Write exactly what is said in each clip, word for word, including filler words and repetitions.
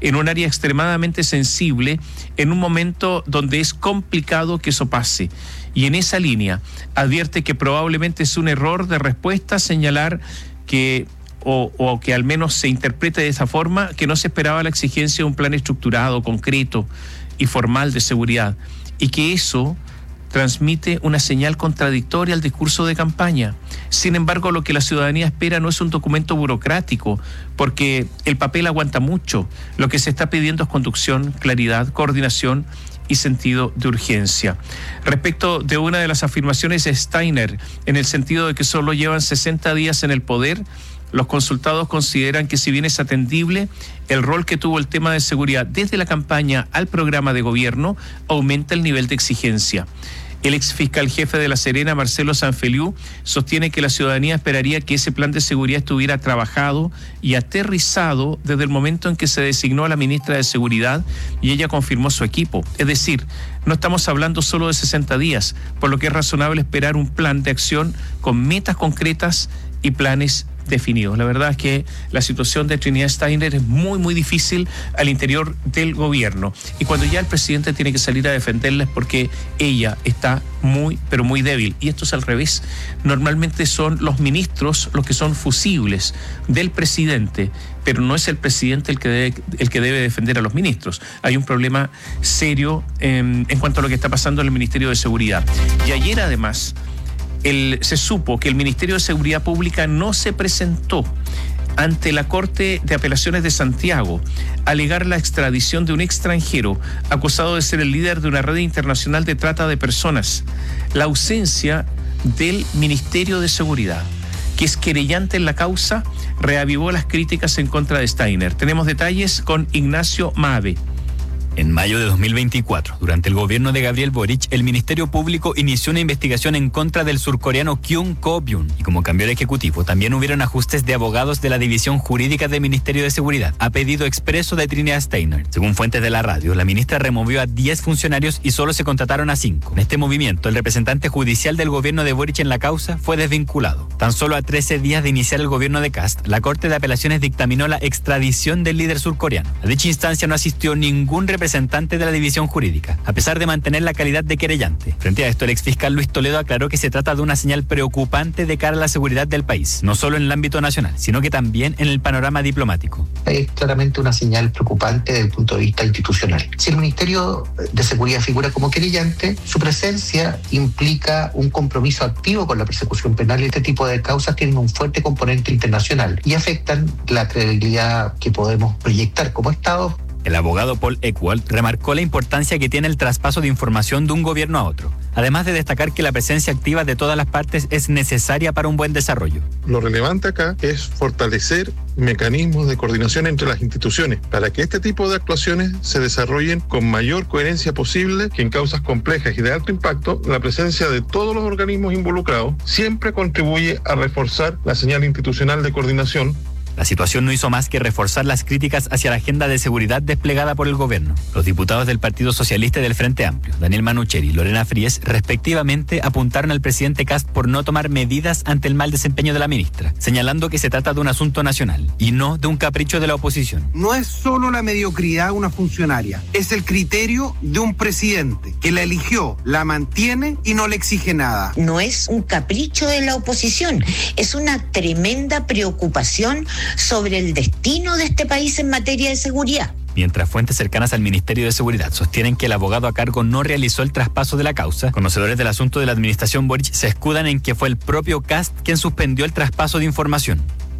en un área extremadamente sensible, en un momento donde es complicado que eso pase. Y en esa línea advierte que probablemente es un error de respuesta señalar que, o, o que al menos se interprete de esa forma, que no se esperaba la exigencia de un plan estructurado, concreto y formal de seguridad, y que eso transmite una señal contradictoria al discurso de campaña. Sin embargo, lo que la ciudadanía espera no es un documento burocrático, porque el papel aguanta mucho. Lo que se está pidiendo es conducción, claridad, coordinación y sentido de urgencia. Respecto de una de las afirmaciones de Steiner, en el sentido de que solo llevan sesenta días en el poder, los consultados consideran que si bien es atendible, el rol que tuvo el tema de seguridad desde la campaña al programa de gobierno aumenta el nivel de exigencia. El exfiscal jefe de La Serena, Marcelo Sanfeliu, sostiene que la ciudadanía esperaría que ese plan de seguridad estuviera trabajado y aterrizado desde el momento en que se designó a la ministra de Seguridad y ella confirmó su equipo. Es decir, no estamos hablando solo de sesenta días, por lo que es razonable esperar un plan de acción con metas concretas y planes definidos. La verdad es que la situación de Trinidad Steiner es muy, muy difícil al interior del gobierno. Y cuando ya el presidente tiene que salir a defenderla es porque ella está muy, pero muy débil. Y esto es al revés. Normalmente son los ministros los que son fusibles del presidente, pero no es el presidente el que debe, el que debe defender a los ministros. Hay un problema serio en, en cuanto a lo que está pasando en el Ministerio de Seguridad. Y ayer, además, El, se supo que el Ministerio de Seguridad Pública no se presentó ante la Corte de Apelaciones de Santiago a alegar la extradición de un extranjero acusado de ser el líder de una red internacional de trata de personas. La ausencia del Ministerio de Seguridad, que es querellante en la causa, reavivó las críticas en contra de Steiner. Tenemos detalles con Ignacio Mabe. En mayo de dos mil veinticuatro, durante el gobierno de Gabriel Boric, el Ministerio Público inició una investigación en contra del surcoreano Kyung Ko-byun. Y como cambió el ejecutivo, también hubieron ajustes de abogados de la División Jurídica del Ministerio de Seguridad, a pedido expreso de Trinidad Steiner. Según fuentes de la radio, la ministra removió a diez funcionarios y solo se contrataron a cinco. En este movimiento, el representante judicial del gobierno de Boric en la causa fue desvinculado. Tan solo a trece días de iniciar el gobierno de Kast, la Corte de Apelaciones dictaminó la extradición del líder surcoreano. A dicha instancia no asistió ningún representante representante de la división jurídica, a pesar de mantener la calidad de querellante. Frente a esto, el exfiscal Luis Toledo aclaró que se trata de una señal preocupante de cara a la seguridad del país, no solo en el ámbito nacional, sino que también en el panorama diplomático. Es claramente una señal preocupante desde el punto de vista institucional. Si el Ministerio de Seguridad figura como querellante, su presencia implica un compromiso activo con la persecución penal y este tipo de causas tienen un fuerte componente internacional y afectan la credibilidad que podemos proyectar como Estado. El abogado Paul Eckwald remarcó la importancia que tiene el traspaso de información de un gobierno a otro, además de destacar que la presencia activa de todas las partes es necesaria para un buen desarrollo. Lo relevante acá es fortalecer mecanismos de coordinación entre las instituciones para que este tipo de actuaciones se desarrollen con mayor coherencia posible, que en causas complejas y de alto impacto, la presencia de todos los organismos involucrados siempre contribuye a reforzar la señal institucional de coordinación. La situación no hizo más que reforzar las críticas hacia la agenda de seguridad desplegada por el gobierno. Los diputados del Partido Socialista y del Frente Amplio, Daniel Manucheri y Lorena Fries, respectivamente, apuntaron al presidente Kast por no tomar medidas ante el mal desempeño de la ministra, señalando que se trata de un asunto nacional y no de un capricho de la oposición. No es solo la mediocridad de una funcionaria, es el criterio de un presidente que la eligió, la mantiene y no le exige nada. No es un capricho de la oposición, es una tremenda preocupación sobre el destino de este país en materia de seguridad. Mientras fuentes cercanas al Ministerio de Seguridad sostienen que el abogado a cargo no realizó el traspaso de la causa, conocedores del asunto de la administración Boric se escudan en que fue el propio Kast quien suspendió el traspaso de información.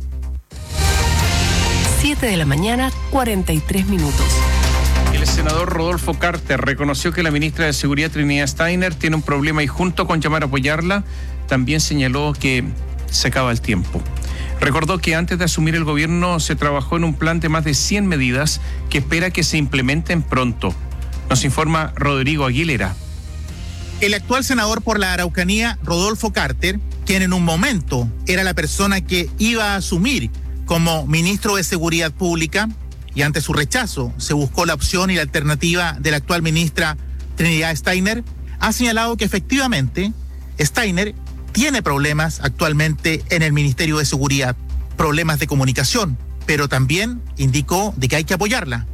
siete de la mañana, cuarenta y tres minutos. El senador Rodolfo Carter reconoció que la ministra de Seguridad Trinidad Steiner tiene un problema y junto con llamar a apoyarla, también señaló que se acaba el tiempo. Recordó que antes de asumir el gobierno se trabajó en un plan de más de cien medidas que espera que se implementen pronto. Nos informa Rodrigo Aguilera. El actual senador por la Araucanía, Rodolfo Carter, quien en un momento era la persona que iba a asumir como ministro de Seguridad Pública, y ante su rechazo se buscó la opción y la alternativa de la actual ministra Trinidad Steiner, ha señalado que efectivamente Steiner tiene problemas actualmente en el Ministerio de Seguridad, problemas de comunicación, pero también indicó de que hay que apoyarla.